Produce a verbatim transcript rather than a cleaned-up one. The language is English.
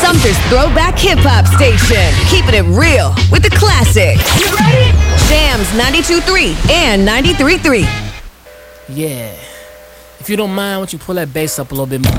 Sumter's throwback hip-hop station. Keeping it real with the classics. You ready? Jams ninety-two point three and ninety-three point three. Yeah. If you don't mind, why don't you pull that bass up a little bit more?